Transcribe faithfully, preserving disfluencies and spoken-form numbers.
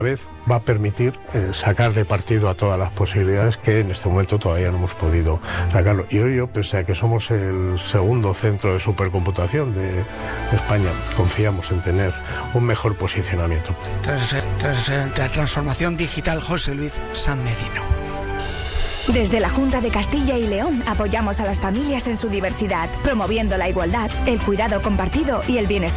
vez va a permitir eh, sacarle partido a todas las posibilidades que en este momento todavía no hemos podido sacarlo. Y hoy yo, pese a que somos el segundo centro de supercomputación de, de España, confiamos en tener un mejor posicionamiento. Tras, tras la transformación digital, José Luis San Merino. Desde la Junta de Castilla y León apoyamos a las familias en su diversidad, promoviendo la igualdad, el cuidado compartido y el bienestar